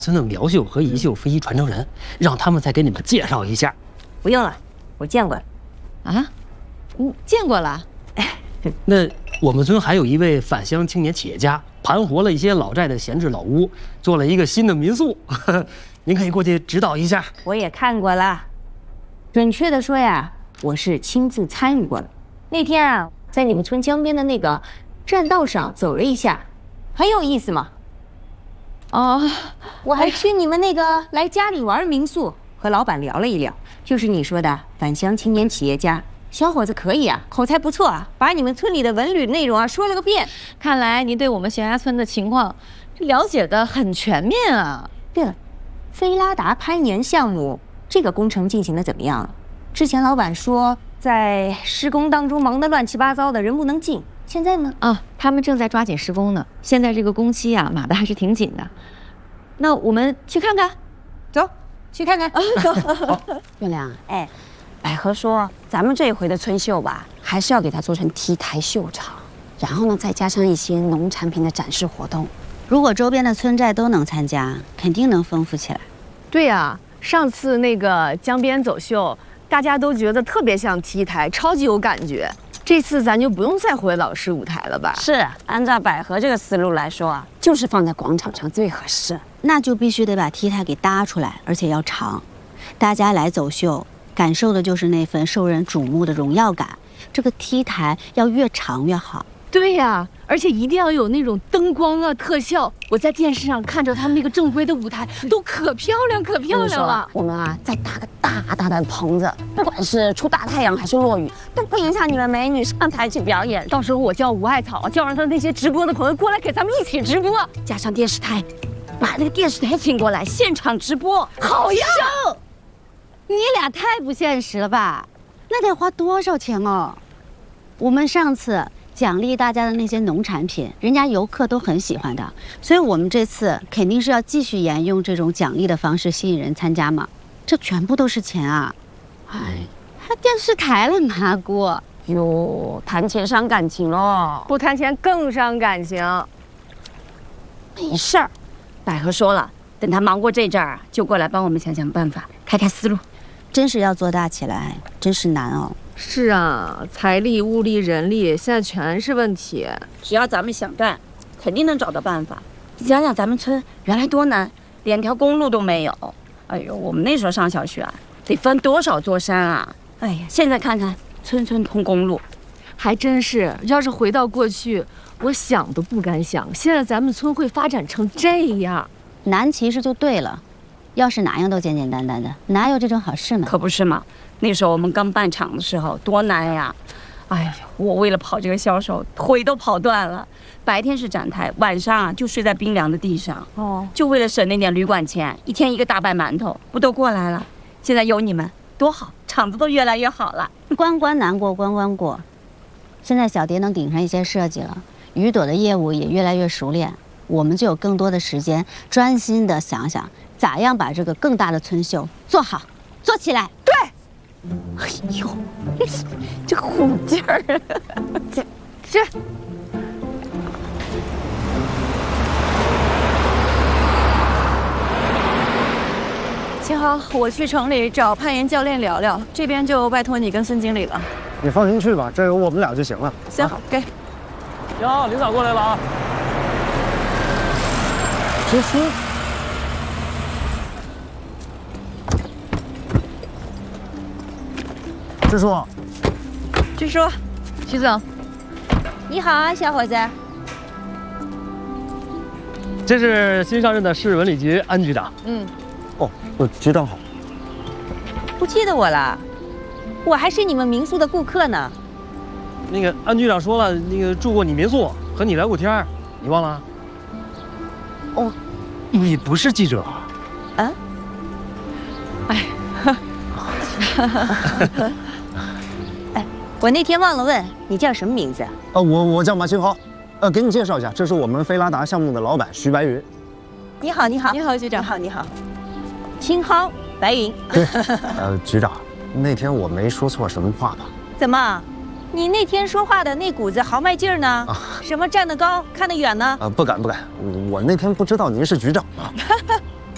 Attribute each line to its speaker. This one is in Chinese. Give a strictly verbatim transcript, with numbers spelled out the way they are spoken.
Speaker 1: 村的苗秀和宜秀非遗传承人，让他们再给你们介绍一下。
Speaker 2: 不用了，我见过了。
Speaker 3: 啊？你见过了？
Speaker 1: 哎，那我们村还有一位返乡青年企业家，盘活了一些老寨的闲置老屋，做了一个新的民宿。呵呵，您可以过去指导一下。
Speaker 2: 我也看过了，准确的说呀，我是亲自参与过了。那天啊，在你们村江边的那个栈道上走了一下，很有意思嘛。哦，我还去你们那个来家里玩民宿，和老板聊了一聊，就是你说的返乡青年企业家，小伙子可以啊，口才不错啊，把你们村里的文旅内容啊说了个遍。
Speaker 3: 看来您对我们悬崖村的情况了解得很全面啊。
Speaker 2: 对了，菲拉达攀岩项目这个工程进行的怎么样了？之前老板说在施工当中忙得乱七八糟的，人不能进。现在呢？
Speaker 3: 啊，他们正在抓紧施工呢。现在这个工期啊，码得还是挺紧的。那我们去看看，
Speaker 2: 走，去看看。啊、
Speaker 4: 走。月亮，哎，百合说咱们这一回的村秀吧，还是要给它做成 T 台秀场，然后呢，再加上一些农产品的展示活动。
Speaker 5: 如果周边的村寨都能参加，肯定能丰富起来。
Speaker 6: 对呀、啊，上次那个江边走秀，大家都觉得特别像 T 台，超级有感觉。这次咱就不用再回老式舞台了吧？
Speaker 4: 是，按照百合这个思路来说啊，就是放在广场上最合适。
Speaker 5: 那就必须得把 T 台给搭出来，而且要长。大家来走秀，感受的就是那份受人瞩目的荣耀感。这个 T 台要越长越好。
Speaker 6: 对呀，而且一定要有那种灯光啊、特效。我在电视上看着他们那个正规的舞台，都可漂亮、可漂亮了。
Speaker 4: 我们啊，再搭个大大的棚子，不管是出大太阳还是落雨，都不影响你们美女上台去表演。
Speaker 6: 到时候我叫吴艾草，叫上他那些直播的朋友过来给咱们一起直播，
Speaker 4: 加上电视台，把那个电视台请过来，现场直播。
Speaker 6: 好呀！
Speaker 5: 你俩太不现实了吧？那得花多少钱哦？我们上次奖励大家的那些农产品，人家游客都很喜欢的，所以我们这次肯定是要继续沿用这种奖励的方式吸引人参加嘛。这全部都是钱啊！哎，还电视台了拿过
Speaker 4: 哟，谈钱伤感情喽，
Speaker 6: 不谈钱更伤感情。
Speaker 4: 没事儿，百合说了，等他忙过这阵儿，就过来帮我们想想办法，开开思路。
Speaker 5: 真是要做大起来，真是难哦。
Speaker 6: 是啊，财力、物力、人力，现在全是问题。
Speaker 4: 只要咱们想干，肯定能找到办法。你想想咱们村原来多难，连条公路都没有。哎呦，我们那时候上小学啊，得翻多少座山啊！哎呀，现在看看，村村通公路，
Speaker 6: 还真是。要是回到过去，我想都不敢想，现在咱们村会发展成这样。
Speaker 5: 难其实就对了。要是哪样都简简单单的，哪有这种好事呢？
Speaker 4: 可不是嘛！那时候我们刚办厂的时候多难呀！哎呀，我为了跑这个销售，腿都跑断了。白天是展台，晚上啊就睡在冰凉的地上。哦，就为了省那点旅馆钱，一天一个大白馒头，不都过来了？现在有你们多好，厂子都越来越好了。
Speaker 5: 关关难过关关过。现在小蝶能顶上一些设计了，雨朵的业务也越来越熟练，我们就有更多的时间专心的想想。咋样把这个更大的村秀做好、做起来？
Speaker 4: 对，哎呦，这个虎劲儿，这
Speaker 6: 这。
Speaker 7: 秦豪，我去城里找攀岩教练聊聊，这边就拜托你跟孙经理了。
Speaker 8: 你放心去吧，这有我们俩就行了。
Speaker 7: 行，
Speaker 8: 啊、
Speaker 7: 给。
Speaker 9: 哟，领导过来了啊！
Speaker 8: 支书。支书，
Speaker 7: 支书，
Speaker 3: 徐总，
Speaker 2: 你好啊，小伙子。
Speaker 1: 这是新上任的市文旅局安局长。
Speaker 7: 嗯。
Speaker 8: 哦，呃，局长好。
Speaker 2: 不记得我了？我还是你们民宿的顾客呢。
Speaker 1: 那个安局长说了，那个住过你民宿，和你聊过天，你忘了？
Speaker 2: 哦，
Speaker 1: 你不是记者。
Speaker 2: 啊？哎。哎，我那天忘了问你叫什么名字？
Speaker 8: 呃，我我叫马清豪，呃，给你介绍一下，这是我们菲拉达项目的老板徐白云。
Speaker 2: 你好，你好，
Speaker 7: 你好，局长，
Speaker 2: 你好，你好，清豪，白云。
Speaker 8: 对，呃，局长，那天我没说错什么话吧？
Speaker 2: 怎么，你那天说话的那股子豪迈劲儿呢？啊、什么站得高看得远呢？
Speaker 8: 啊、呃，不敢不敢，我那天不知道您是局长嘛。